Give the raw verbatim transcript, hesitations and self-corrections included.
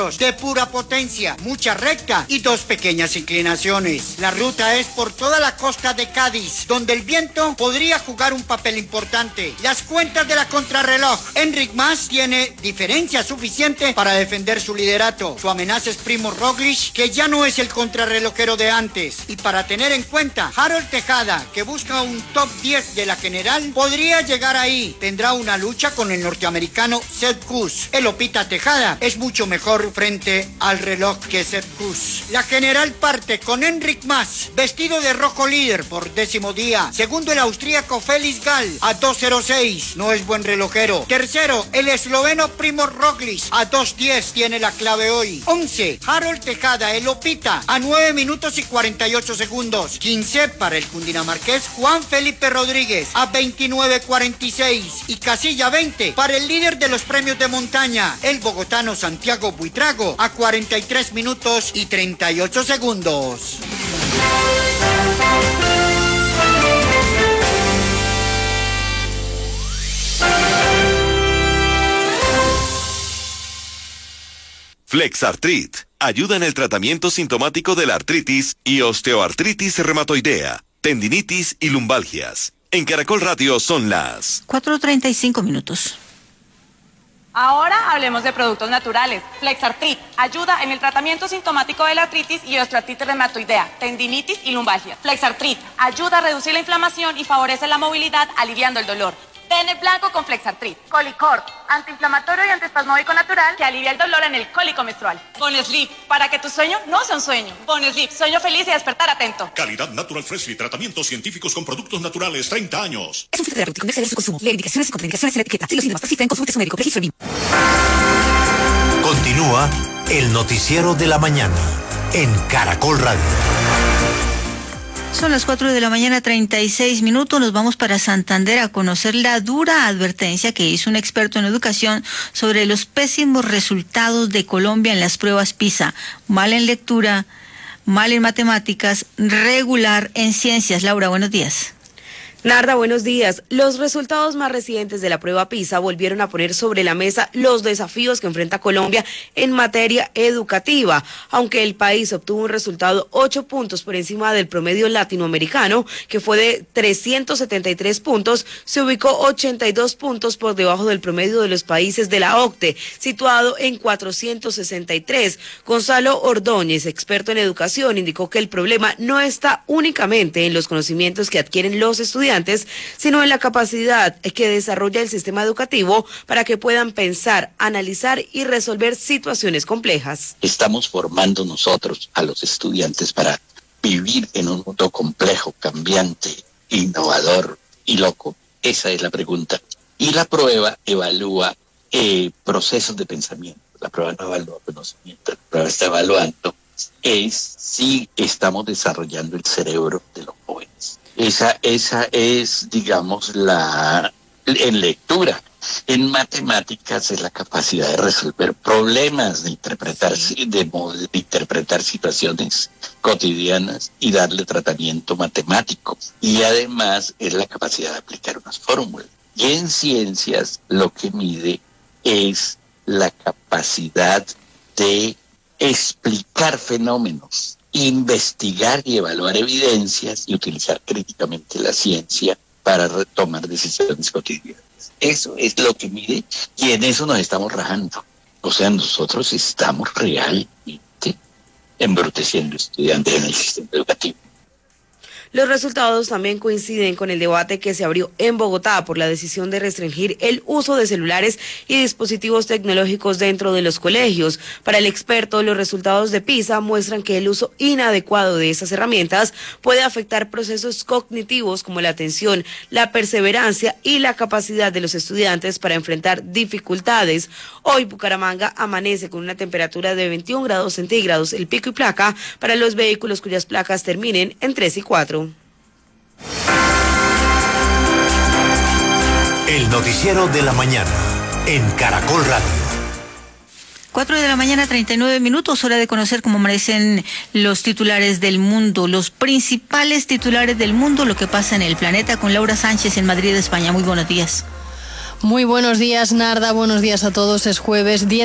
de pura potencia, mucha recta y dos pequeñas inclinaciones. La ruta es por toda la costa de Cádiz, donde el viento podría jugar un papel importante. Las cuentas de la contrarreloj. Enric Mas tiene diferencia suficiente para defender su liderato. Su amenaza es Primo Roglic, que ya no es el contrarrelojero de antes. Y para tener en cuenta, Harold Tejada, que busca un top diez de la general, podría llegar ahí. Tendrá una lucha con el norteamericano Sepp Kuss. El Opita Tejada es mucho mejor frente al reloj que Sepp Kuss. La general parte con Enric Mas, vestido de rojo líder por décimo día. Segundo, el austríaco Felix Gall a dos cero seis, no es buen relojero. Tercero, el esloveno Primo Roglic a dos diez, tiene la clave hoy. once, Harold Tejada, el Opita, a nueve minutos y cuarenta y ocho segundos. quince, para el cundinamarqués Juan Felipe Rodríguez a veintinueve cuarenta y seis. Y casilla veinte, para el líder de los premios de montaña, el bogotano Santiago Buitrago, a cuarenta y tres minutos y treinta y ocho segundos. Flexartrit ayuda en el tratamiento sintomático de la artritis y osteoartritis reumatoidea, tendinitis y lumbalgias. En Caracol Radio son las cuatro treinta y cinco minutos. Ahora hablemos de productos naturales. Flexartrit ayuda en el tratamiento sintomático de la artritis y osteoartritis reumatoidea, tendinitis y lumbalgia. Flexartrit ayuda a reducir la inflamación y favorece la movilidad, aliviando el dolor. Tene blanco con Flexartrit. Colicort, antiinflamatorio y antiespasmódico natural que alivia el dolor en el cólico menstrual. Bonesleep, para que tu sueño no sea un sueño. Bonesleep, sueño feliz y despertar atento. Calidad Natural Freshly, tratamientos científicos con productos naturales, treinta años. Es un filtro terapéutico, no exceder su consumo. Lee indicaciones y contraindicaciones en la etiqueta. Si los síntomas persisten, consulte a su médico. Registro BIM. Continúa el noticiero de la mañana en Caracol Radio. Son las cuatro de la mañana, treinta y seis minutos. Nos vamos para Santander a conocer la dura advertencia que hizo un experto en educación sobre los pésimos resultados de Colombia en las pruebas PISA. Mal en lectura, mal en matemáticas, regular en ciencias. Laura, buenos días. Narda, buenos días. Los resultados más recientes de la prueba PISA volvieron a poner sobre la mesa los desafíos que enfrenta Colombia en materia educativa. Aunque el país obtuvo un resultado ocho puntos por encima del promedio latinoamericano, que fue de trescientos setenta y tres puntos, se ubicó ochenta y dos puntos por debajo del promedio de los países de la OCDE, situado en cuatrocientos sesenta y tres. Gonzalo Ordóñez, experto en educación, indicó que el problema no está únicamente en los conocimientos que adquieren los estudiantes, sino en la capacidad que desarrolla el sistema educativo para que puedan pensar, analizar y resolver situaciones complejas. Estamos formando nosotros a los estudiantes para vivir en un mundo complejo, cambiante, innovador y loco. Esa es la pregunta. Y la prueba evalúa eh, procesos de pensamiento. La prueba no evalúa conocimiento, la prueba está evaluando es si estamos desarrollando el cerebro de los jóvenes. Esa, esa es, digamos, la en lectura. En matemáticas es la capacidad de resolver problemas, de interpretar, de, de interpretar situaciones cotidianas y darle tratamiento matemático. Y además es la capacidad de aplicar unas fórmulas. Y en ciencias lo que mide es la capacidad de explicar fenómenos, investigar y evaluar evidencias y utilizar críticamente la ciencia para tomar decisiones cotidianas. Eso es lo que mide y en eso nos estamos rajando. O sea, nosotros estamos realmente embruteciendo estudiantes en el sistema educativo. Los resultados también coinciden con el debate que se abrió en Bogotá por la decisión de restringir el uso de celulares y dispositivos tecnológicos dentro de los colegios. Para el experto, los resultados de PISA muestran que el uso inadecuado de esas herramientas puede afectar procesos cognitivos como la atención, la perseverancia y la capacidad de los estudiantes para enfrentar dificultades. Hoy Bucaramanga amanece con una temperatura de veintiún grados centígrados, el pico y placa para los vehículos cuyas placas terminen en tres y cuatro. El noticiero de la mañana en Caracol Radio. Cuatro de la mañana, treinta y nueve minutos, hora de conocer cómo amanecen los titulares del mundo, los principales titulares del mundo, lo que pasa en el planeta, con Laura Sánchez en Madrid, España. Muy buenos días. Muy buenos días, Narda, buenos días a todos. Es jueves diez